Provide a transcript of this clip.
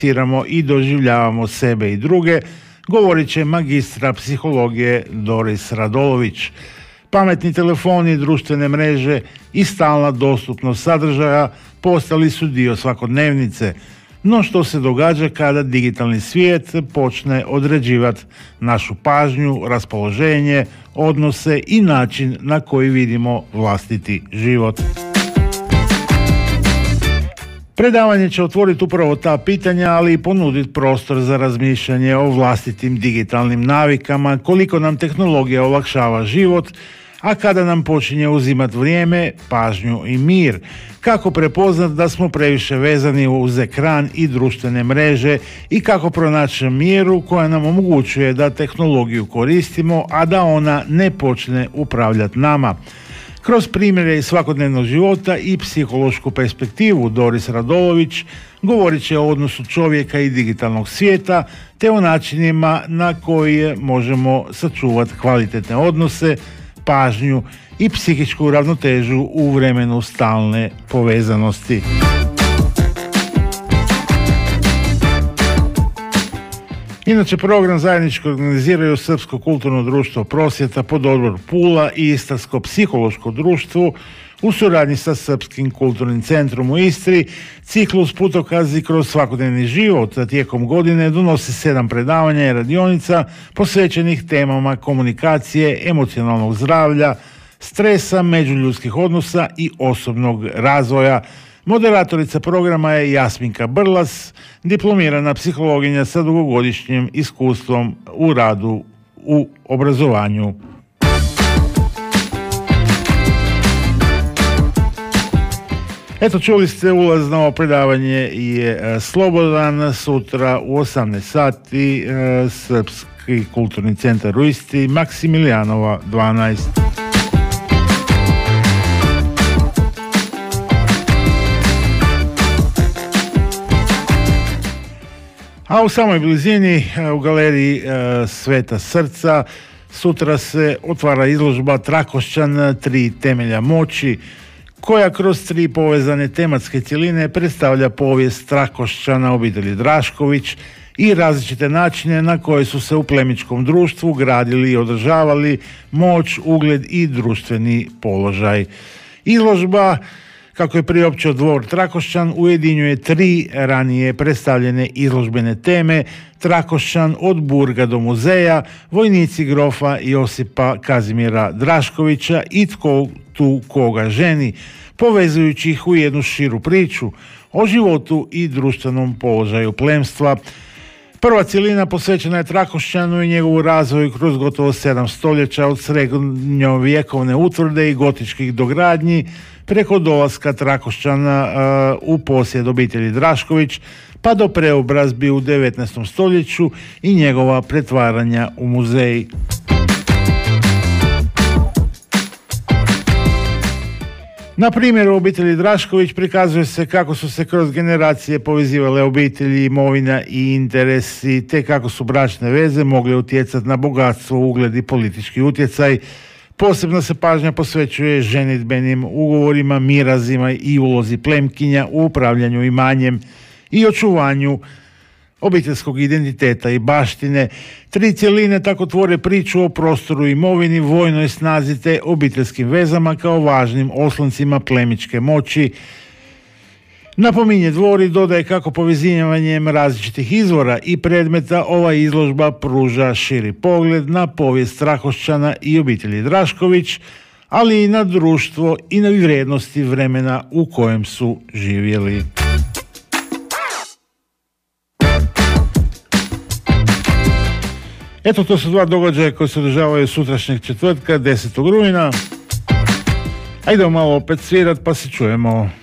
i doživljavamo sebe i druge, govorit će magistra psihologije Doris Radolović. Pametni telefoni, društvene mreže i stalna dostupnost sadržaja postali su dio svakodnevnice. No što se događa kada digitalni svijet počne određivati našu pažnju, raspoloženje, odnose i način na koji vidimo vlastiti život? Predavanje će otvoriti upravo ta pitanja, ali i ponuditi prostor za razmišljanje o vlastitim digitalnim navikama, koliko nam tehnologija olakšava život, a kada nam počinje uzimati vrijeme, pažnju i mir. Kako prepoznati da smo previše vezani uz ekran i društvene mreže i kako pronaći mjeru koja nam omogućuje da tehnologiju koristimo, a da ona ne počne upravljati nama. Kroz primjere iz svakodnevnog života i psihološku perspektivu Doris Radolović govorit će o odnosu čovjeka i digitalnog svijeta te o načinima na koje možemo sačuvati kvalitetne odnose, pažnju i psihičku ravnotežu u vremenu stalne povezanosti. Inače, program zajednički organiziraju Srpsko kulturno društvo Prosvjeta, Pododbor Pula i Istarsko psihološko društvo u suradnji sa Srpskim kulturnim centrom u Istri. Ciklus Putokazi kroz svakodnevni život tijekom godine donosi 7 predavanja i radionica posvećenih temama komunikacije, emocionalnog zdravlja, stresa, međuljudskih odnosa i osobnog razvoja. Moderatorica programa je Jasminka Brlas, diplomirana psihologinja sa dugogodišnjim iskustvom u radu u obrazovanju. Eto, čuli ste, ulaz na ovo predavanje je slobodan. Sutra u 18 sati Srpski kulturni centar u Istri, Maksimilijanova 12. A u samoj blizini, u galeriji Sveta srca, sutra se otvara izložba Trakošćan, 3 temelja moći, koja kroz 3 povezane tematske cjeline predstavlja povijest Trakošćana obitelji Drašković i različite načine na koje su se u plemičkom društvu gradili i održavali moć, ugled i društveni položaj. Izložba, kako je priopćio Dvor Trakošćan, ujedinjuje 3 ranije predstavljene izložbene teme: Trakošćan od burga do muzeja, vojnici grofa Josipa Kazimira Draškovića i Tko tu koga ženi, povezujući ih u jednu širu priču o životu i društvenom položaju plemstva. Prva cjelina posvećena je Trakošćanu i njegovu razvoju kroz gotovo 7 stoljeća, od srednjovjekovne utvrde i gotičkih dogradnji preko dolaska Trakošćana u posjed obitelji Drašković, pa do preobrazbi u 19. stoljeću i njegova pretvaranja u muzej. Na primjeru obitelji Drašković prikazuje se kako su se kroz generacije povezivale obitelji, imovina i interesi, te kako su bračne veze mogle utjecati na bogatstvo, ugled i politički utjecaj. Posebno se pažnja posvećuje ženidbenim ugovorima, mirazima i ulozi plemkinja u upravljanju imanjem i očuvanju obiteljskog identiteta i baštine. 3 cjeline tako tvore priču o prostoru, imovini, vojnoj snazi te obiteljskim vezama kao važnim osloncima plemičke moći. Napominje Dvor i dodaje kako povezivanjem različitih izvora i predmeta ova izložba pruža širi pogled na povijest Trakošćana i obitelji Drašković, ali i na društvo i na vrijednosti vremena u kojem su živjeli. Eto, to su 2 događaja koji se održavaju sutrašnjeg četvrtka, 10. rujna. A idemo malo opet svirat, pa se čujemo.